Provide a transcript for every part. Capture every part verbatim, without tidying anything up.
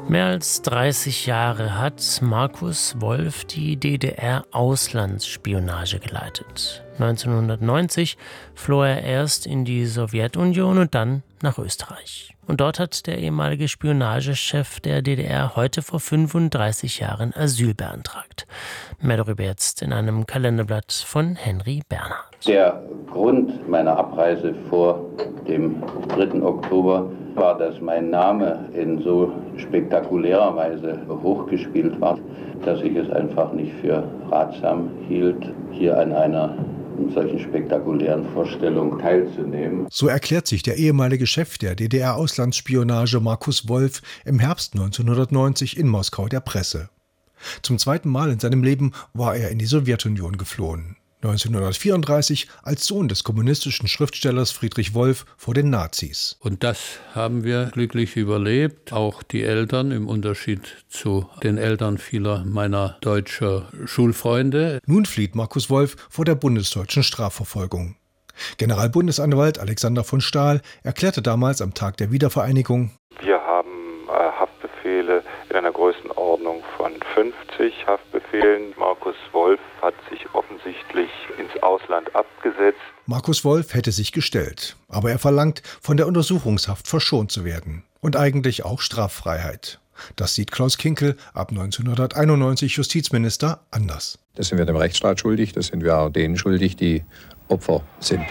Mehr als dreißig Jahre hat Markus Wolf die D D R-Auslandsspionage geleitet. neunzehnhundertneunzig floh er erst in die Sowjetunion und dann nach Österreich. Und dort hat der ehemalige Spionagechef der D D R heute vor fünfunddreißig Jahren Asyl beantragt. Mehr darüber jetzt in einem Kalenderblatt von Henry Bernhard. Der Grund meiner Abreise vor dem dritten Oktober war, dass mein Name in so spektakulärer Weise hochgespielt war, dass ich es einfach nicht für ratsam hielt, hier an einer solchen spektakulären Vorstellung teilzunehmen. So erklärt sich der ehemalige Chef der D D R-Auslandsspionage Markus Wolf im Herbst neunzehnhundertneunzig in Moskau der Presse. Zum zweiten Mal in seinem Leben war er in die Sowjetunion geflohen. neunzehnhundertvierunddreißig als Sohn des kommunistischen Schriftstellers Friedrich Wolf vor den Nazis. Und das haben wir glücklich überlebt, auch die Eltern, im Unterschied zu den Eltern vieler meiner deutschen Schulfreunde. Nun flieht Markus Wolf vor der bundesdeutschen Strafverfolgung. Generalbundesanwalt Alexander von Stahl erklärte damals am Tag der Wiedervereinigung: Wir haben äh, Haftbefehle in einer Größenordnung von fünfzig Haftbefehlen. Markus Wolf hat sich offensichtlich ins Ausland abgesetzt. Markus Wolf hätte sich gestellt, aber er verlangt, von der Untersuchungshaft verschont zu werden und eigentlich auch Straffreiheit. Das sieht Klaus Kinkel, ab neunzehnhunderteinundneunzig Justizminister, anders. Das sind wir dem Rechtsstaat schuldig, das sind wir auch denen schuldig, die Opfer sind.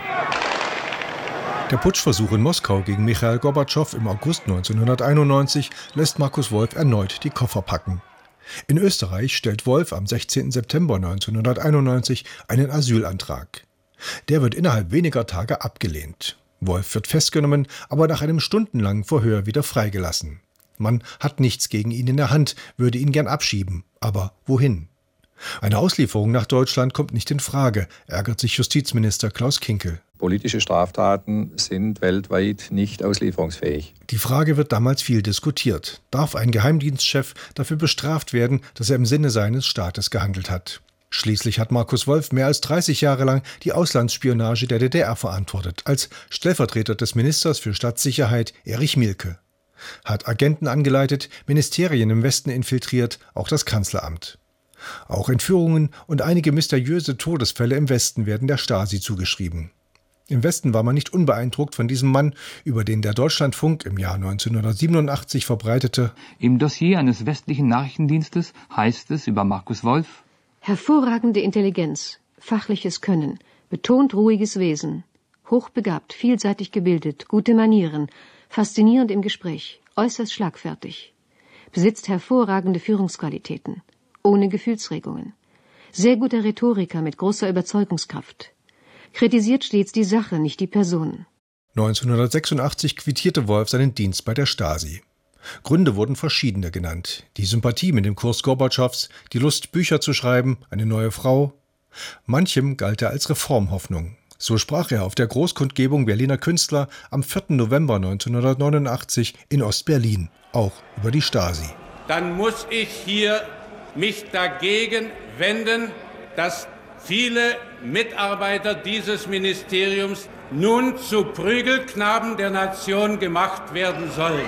Der Putschversuch in Moskau gegen Michail Gorbatschow im August neunzehnhunderteinundneunzig lässt Markus Wolf erneut die Koffer packen. In Österreich stellt Wolf am sechzehnten September neunzehnhunderteinundneunzig einen Asylantrag. Der wird innerhalb weniger Tage abgelehnt. Wolf wird festgenommen, aber nach einem stundenlangen Verhör wieder freigelassen. Man hat nichts gegen ihn in der Hand, würde ihn gern abschieben. Aber wohin? Eine Auslieferung nach Deutschland kommt nicht in Frage, ärgert sich Justizminister Klaus Kinkel. Politische Straftaten sind weltweit nicht auslieferungsfähig. Die Frage wird damals viel diskutiert. Darf ein Geheimdienstchef dafür bestraft werden, dass er im Sinne seines Staates gehandelt hat? Schließlich hat Markus Wolf mehr als dreißig Jahre lang die Auslandsspionage der D D R verantwortet, als Stellvertreter des Ministers für Staatssicherheit Erich Mielke. Hat Agenten angeleitet, Ministerien im Westen infiltriert, auch das Kanzleramt. Auch Entführungen und einige mysteriöse Todesfälle im Westen werden der Stasi zugeschrieben. Im Westen war man nicht unbeeindruckt von diesem Mann, über den der Deutschlandfunk im Jahr neunzehnhundertsiebenundachtzig verbreitete: Im Dossier eines westlichen Nachrichtendienstes heißt es über Markus Wolf: hervorragende Intelligenz, fachliches Können, betont ruhiges Wesen, hochbegabt, vielseitig gebildet, gute Manieren, faszinierend im Gespräch, äußerst schlagfertig, besitzt hervorragende Führungsqualitäten, ohne Gefühlsregungen, sehr guter Rhetoriker mit großer Überzeugungskraft. Kritisiert stets die Sache, nicht die Person. neunzehnhundertsechsundachtzig quittierte Wolf seinen Dienst bei der Stasi. Gründe wurden verschiedene genannt. Die Sympathie mit dem Kurs Gorbatschows, die Lust, Bücher zu schreiben, eine neue Frau. Manchem galt er als Reformhoffnung. So sprach er auf der Großkundgebung Berliner Künstler am vierten November neunzehnhundertneunundachtzig in Ostberlin, auch über die Stasi. Dann muss ich hier mich dagegen wenden, dass viele Mitarbeiter dieses Ministeriums nun zu Prügelknaben der Nation gemacht werden sollen.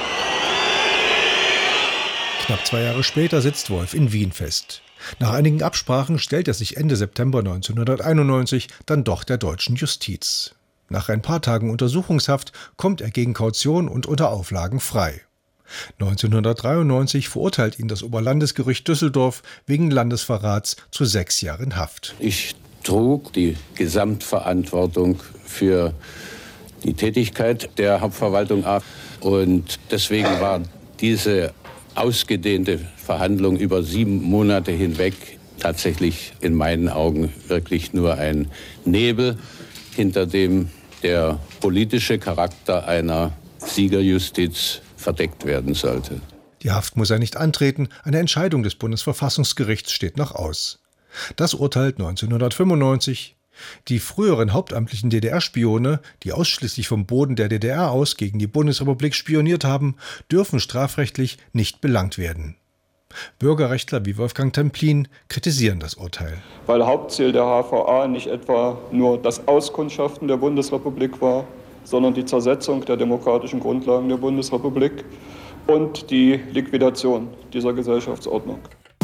Knapp zwei Jahre später sitzt Wolf in Wien fest. Nach einigen Absprachen stellt er sich Ende September neunzehnhunderteinundneunzig dann doch der deutschen Justiz. Nach ein paar Tagen Untersuchungshaft kommt er gegen Kaution und unter Auflagen frei. neunzehnhundertdreiundneunzig verurteilt ihn das Oberlandesgericht Düsseldorf wegen Landesverrats zu sechs Jahren Haft. Ich trug die Gesamtverantwortung für die Tätigkeit der Hauptverwaltung ab. Und deswegen war diese ausgedehnte Verhandlung über sieben Monate hinweg tatsächlich in meinen Augen wirklich nur ein Nebel, hinter dem der politische Charakter einer Siegerjustiz verdeckt werden sollte. Die Haft muss er nicht antreten, eine Entscheidung des Bundesverfassungsgerichts steht noch aus. Das urteilt neunzehnhundertfünfundneunzig. Die früheren hauptamtlichen D D R-Spione, die ausschließlich vom Boden der D D R aus gegen die Bundesrepublik spioniert haben, dürfen strafrechtlich nicht belangt werden. Bürgerrechtler wie Wolfgang Templin kritisieren das Urteil. Weil Hauptziel der H V A nicht etwa nur das Auskundschaften der Bundesrepublik war, sondern die Zersetzung der demokratischen Grundlagen der Bundesrepublik und die Liquidation dieser Gesellschaftsordnung.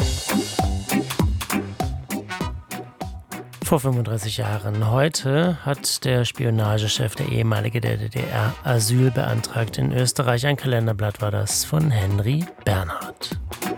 Vor fünfunddreißig Jahren. Heute hat der Spionagechef, der ehemalige der D D R, Asyl beantragt in Österreich. Ein Kalenderblatt war das von Henry Bernhard.